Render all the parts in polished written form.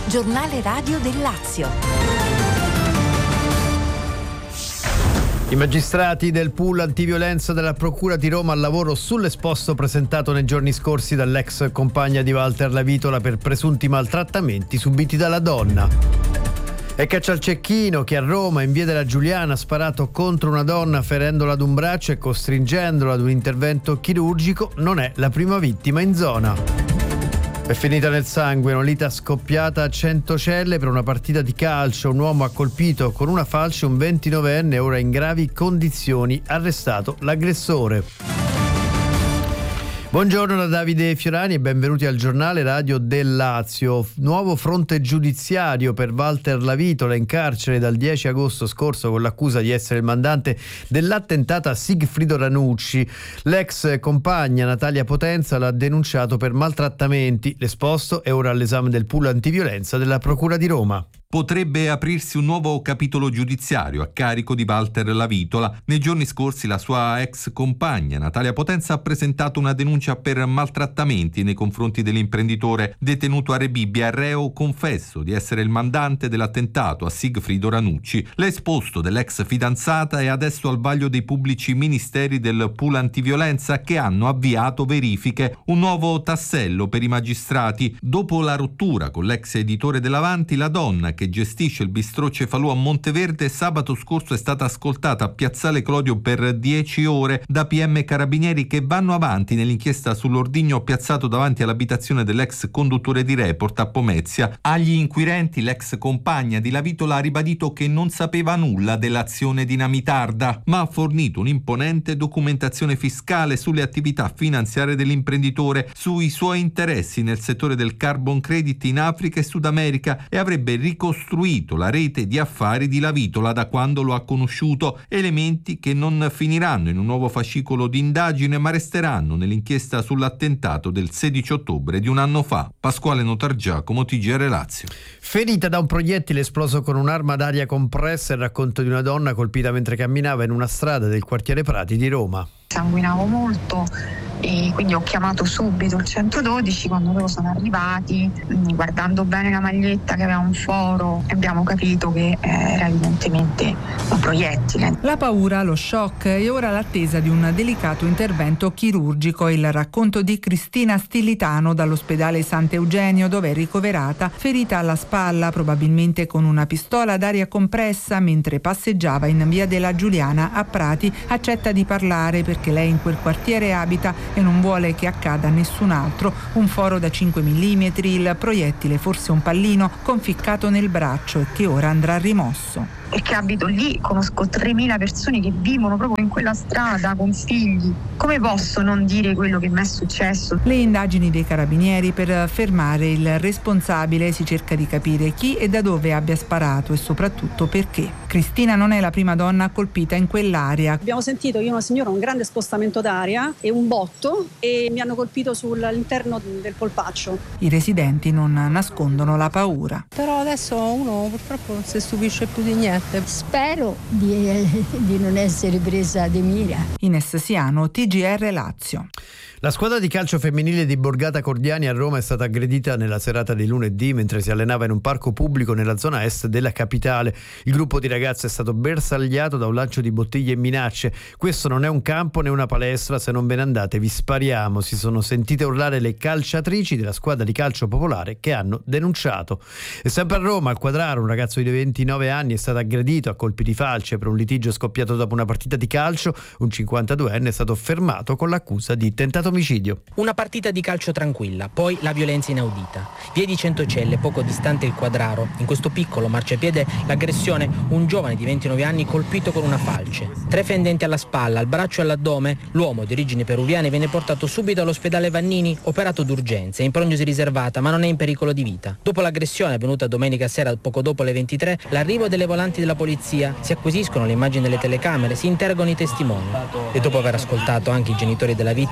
Giornale radio del Lazio. I magistrati del pool antiviolenza della Procura di Roma al lavoro sull'esposto presentato nei giorni scorsi dall'ex compagna di Walter Lavitola per presunti maltrattamenti subiti dalla donna. E caccia al cecchino che a Roma in via della Giuliana ha sparato contro una donna ferendola ad un braccio e costringendola ad un intervento chirurgico non è la prima vittima in zona. È finita nel sangue una lite scoppiata a Centocelle per una partita di calcio. Un uomo ha colpito con una falce un 29enne ora in gravi condizioni, arrestato l'aggressore. Buongiorno da Davide Fiorani e benvenuti al giornale radio del Lazio. Nuovo fronte giudiziario per Walter Lavitola, in carcere dal 10 agosto scorso con l'accusa di essere il mandante dell'attentato a Sigfrido Ranucci. L'ex compagna Natalia Potenza l'ha denunciato per maltrattamenti. L'esposto è ora all'esame del pool antiviolenza della Procura di Roma. Potrebbe aprirsi un nuovo capitolo giudiziario a carico di Walter Lavitola. Nei giorni scorsi la sua ex compagna Natalia Potenza ha presentato una denuncia per maltrattamenti nei confronti dell'imprenditore detenuto a Rebibbia, reo confesso di essere il mandante dell'attentato a Sigfrido Ranucci. L'esposto dell'ex fidanzata è adesso al vaglio dei pubblici ministeri del pool antiviolenza che hanno avviato verifiche. Un nuovo tassello per i magistrati. Dopo la rottura con l'ex editore dell'Avanti, la donna che gestisce il bistrò Cefalù a Monteverde sabato scorso è stata ascoltata a Piazzale Clodio per 10 ore da PM Carabinieri che vanno avanti nell'inchiesta sull'ordigno piazzato davanti all'abitazione dell'ex conduttore di Report a Pomezia. Agli inquirenti l'ex compagna di Lavitola ha ribadito che non sapeva nulla dell'azione dinamitarda, ma ha fornito un'imponente documentazione fiscale sulle attività finanziarie dell'imprenditore, sui suoi interessi nel settore del carbon credit in Africa e Sud America e avrebbe ricostruito la rete di affari di Lavitola da quando lo ha conosciuto, elementi che non finiranno in un nuovo fascicolo di indagine ma resteranno nell'inchiesta sull'attentato del 16 ottobre di un anno fa. Pasquale Notargiacomo, TGR Lazio. Ferita da un proiettile esploso con un'arma ad aria compressa, il racconto di una donna colpita mentre camminava in una strada del quartiere Prati di Roma. Sanguinavo molto e quindi ho chiamato subito il 112. Quando loro sono arrivati, guardando bene la maglietta che aveva un foro, abbiamo capito che era evidentemente un proiettile. La paura, lo shock e ora l'attesa di un delicato intervento chirurgico. Il racconto di Cristina Stilitano dall'ospedale Sant'Eugenio, dove è ricoverata ferita alla spalla, probabilmente con una pistola ad aria compressa, mentre passeggiava in via della Giuliana a Prati. Accetta di parlare perché lei in quel quartiere abita e non vuole che accada a nessun altro. Un foro da 5 mm, il proiettile, forse un pallino, conficcato nel braccio e che ora andrà rimosso. E che abito lì, conosco 3.000 persone che vivono proprio in quella strada con figli. Come posso non dire quello che mi è successo? Le indagini dei carabinieri per fermare il responsabile, si cerca di capire chi e da dove abbia sparato e soprattutto perché. Cristina non è la prima donna colpita in quell'area. Abbiamo sentito io e una signora un grande spostamento d'aria e un botto e mi hanno colpito sull'interno del polpaccio. I residenti non nascondono la paura. Però adesso uno purtroppo non si stupisce più di niente. Spero di non essere presa di mira. Ines Siano, TGR Lazio. La squadra di calcio femminile di Borgata Cordiani a Roma è stata aggredita nella serata di lunedì mentre si allenava in un parco pubblico nella zona est della capitale. Il gruppo di ragazze è stato bersagliato da un lancio di bottiglie e minacce. Questo non è un campo né una palestra, se non ve ne andate vi spariamo. Si sono sentite urlare le calciatrici della squadra di calcio popolare che hanno denunciato. E sempre a Roma, al Quadraro, un ragazzo di 29 anni è stato aggredito a colpi di falce per un litigio scoppiato dopo una partita di calcio. Un 52enne è stato fermato con l'accusa di tentato omicidio. Una partita di calcio tranquilla, poi la violenza inaudita. Via di Centocelle, poco distante il Quadraro. In questo piccolo marciapiede l'aggressione, un giovane di 29 anni colpito con una falce. 3 fendenti alla spalla, al braccio e all'addome. L'uomo di origini peruviane viene portato subito all'ospedale Vannini, operato d'urgenza, in prognosi riservata, ma non è in pericolo di vita. Dopo l'aggressione avvenuta domenica sera poco dopo le 23, l'arrivo delle volanti della polizia, si acquisiscono le immagini delle telecamere, si interrogano i testimoni. E dopo aver ascoltato anche i genitori della vittima, il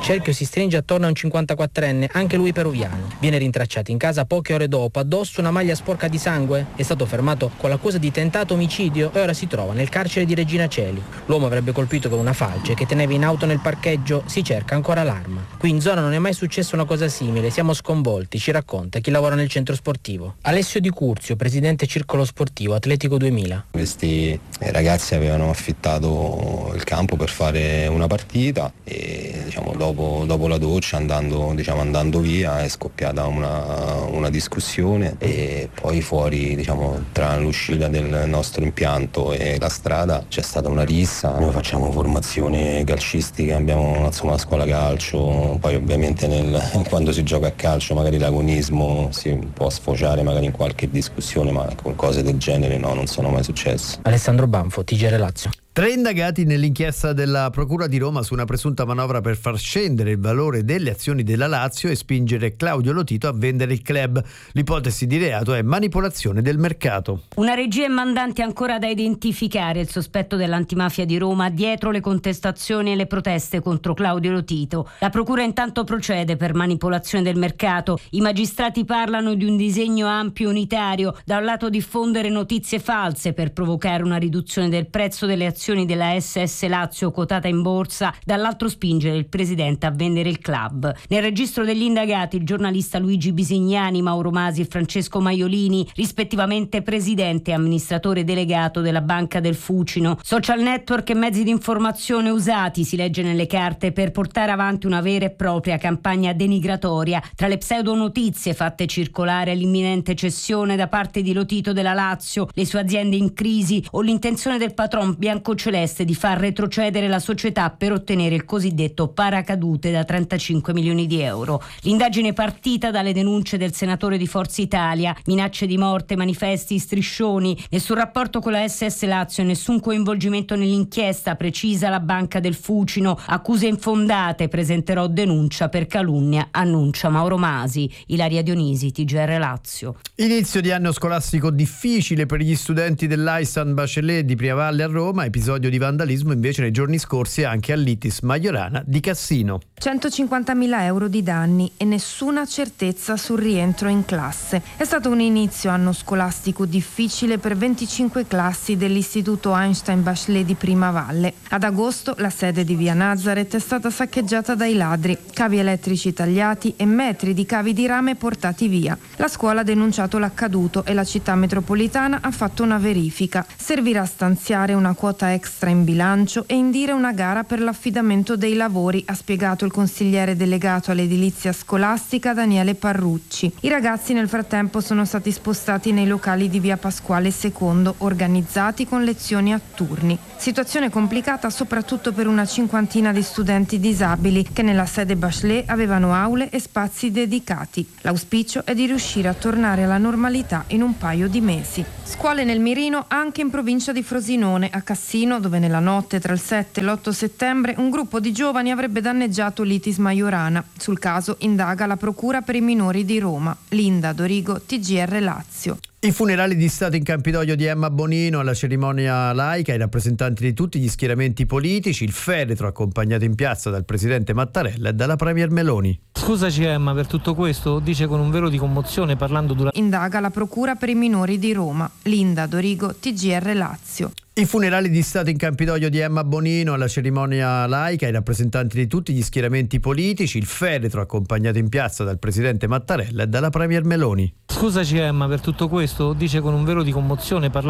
cerchio si stringe attorno a un 54enne, anche lui peruviano. Viene rintracciato in casa poche ore dopo, addosso una maglia sporca di sangue. È stato fermato con l'accusa di tentato omicidio e ora si trova nel carcere di Regina Coeli. L'uomo avrebbe colpito con una falce che teneva in auto nel parcheggio, si cerca ancora l'arma. Qui in zona non è mai successa una cosa simile, siamo sconvolti, ci racconta chi lavora nel centro sportivo. Alessio Di Curzio, presidente circolo sportivo Atletico 2000. Questi ragazzi avevano affittato il campo per fare una partita e dopo la doccia andando via è scoppiata una discussione e poi fuori tra l'uscita del nostro impianto e la strada c'è stata una rissa. Noi facciamo formazione calcistica, abbiamo una scuola calcio, poi ovviamente quando si gioca a calcio magari l'agonismo si può sfociare magari in qualche discussione, ma con cose del genere no, non sono mai successe. Alessandro Banfo, TGR Lazio. 3 indagati nell'inchiesta della Procura di Roma su una presunta manovra per far scendere il valore delle azioni della Lazio e spingere Claudio Lotito a vendere il club. L'ipotesi di reato è manipolazione del mercato. Una regia e mandanti ancora da identificare. Il sospetto dell'antimafia di Roma dietro le contestazioni e le proteste contro Claudio Lotito. La Procura intanto procede per manipolazione del mercato. I magistrati parlano di un disegno ampio unitario. Da un lato diffondere notizie false per provocare una riduzione del prezzo delle azioni della SS Lazio quotata in borsa, dall'altro spingere il presidente a vendere il club. Nel registro degli indagati il giornalista Luigi Bisignani, Mauro Masi e Francesco Maiolini, rispettivamente presidente e amministratore delegato della Banca del Fucino. Social network e mezzi di informazione usati, si legge nelle carte, per portare avanti una vera e propria campagna denigratoria. Tra le pseudonotizie fatte circolare l'imminente cessione da parte di Lotito della Lazio, le sue aziende in crisi o l'intenzione del patron biancoceleste di far retrocedere la società per ottenere il cosiddetto paracadute da 35 milioni di euro. L'indagine è partita dalle denunce del senatore di Forza Italia, minacce di morte, manifesti, striscioni, nessun rapporto con la SS Lazio, nessun coinvolgimento nell'inchiesta, precisa la Banca del Fucino, accuse infondate, presenterò denuncia per calunnia, annuncia Mauro Masi. Ilaria Dionisi, TGR Lazio. Inizio di anno scolastico difficile per gli studenti dell'Aissan Bachelet di Priavalle a Roma, episodio di vandalismo invece nei giorni scorsi anche all'Itis Majorana di Cassino. 150.000 euro di danni e nessuna certezza sul rientro in classe. È stato un inizio anno scolastico difficile per 25 classi dell'Istituto Einstein Bachelet di Primavalle. Ad agosto la sede di Via Nazareth è stata saccheggiata dai ladri, cavi elettrici tagliati e metri di cavi di rame portati via. La scuola ha denunciato l'accaduto e la città metropolitana ha fatto una verifica. Servirà stanziare una quota extra in bilancio e indire una gara per l'affidamento dei lavori, ha spiegato il consigliere delegato all'edilizia scolastica Daniele Parrucci. I ragazzi nel frattempo sono stati spostati nei locali di via Pasquale II, organizzati con lezioni a turni. Situazione complicata soprattutto per una cinquantina di studenti disabili che nella sede Bachelet avevano aule e spazi dedicati. L'auspicio è di riuscire a tornare alla normalità in un paio di mesi. Scuole nel mirino anche in provincia di Frosinone, a Cassino, dove nella notte tra il 7 e l'8 settembre un gruppo di giovani avrebbe danneggiato l'Itis Majorana. Sul caso indaga la Procura per i minori di Roma. Linda Dorigo, TGR Lazio. I funerali di Stato in Campidoglio di Emma Bonino, alla cerimonia laica, i rappresentanti di tutti gli schieramenti politici, il feretro accompagnato in piazza dal presidente Mattarella e dalla premier Meloni. Scusaci Emma per tutto questo, dice con un velo di commozione parlando durante... Indaga la Procura per i minori di Roma. Linda Dorigo, TGR Lazio. I funerali di Stato in Campidoglio di Emma Bonino, alla cerimonia laica, i rappresentanti di tutti gli schieramenti politici, il feretro accompagnato in piazza dal presidente Mattarella e dalla premier Meloni. Scusaci Emma per tutto questo, dice con un velo di commozione parlando